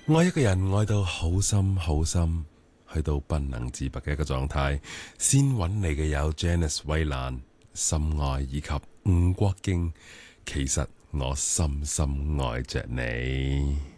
愛一個人愛到好深好深，去到不能自拔嘅一個狀態。先揾你嘅有 Janice 衛蘭、心愛以及吳國敬。其實我深深愛着你。